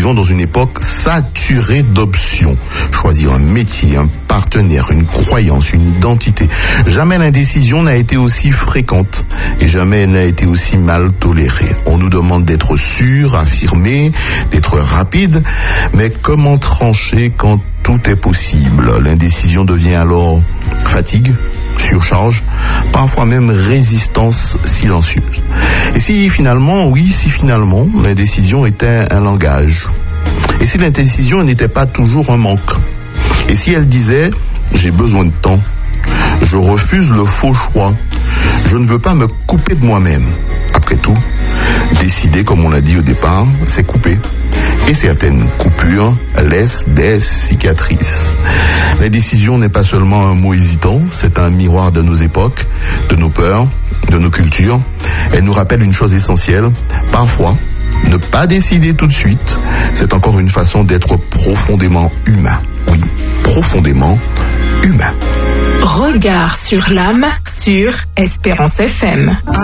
vivons dans une époque saturée d'options. Choisir un métier, un partenaire, une croyance, une identité. Jamais l'indécision n'a été aussi fréquente et jamais elle n'a été aussi mal tolérée. On nous demande d'être sûr, affirmé, d'être rapide, mais comment trancher quand tout est possible? L'indécision devient alors fatigue, surcharge, parfois même résistance silencieuse. Et si finalement l'indécision était un langage? Et si l'indécision n'était pas toujours un manque? Et si elle disait « j'ai besoin de temps, je refuse le faux choix, je ne veux pas me couper de moi-même ». Après tout, décider, comme on l'a dit au départ, c'est couper. Et certaines coupures laissent des cicatrices. L'indécision n'est pas seulement un mot hésitant, c'est un miroir de nos époques, de nos peurs, de nos cultures. Elle nous rappelle une chose essentielle, parfois, ne pas décider tout de suite, c'est encore une façon d'être profondément humain. Oui, profondément humain. Regard sur l'âme sur Espérance FM.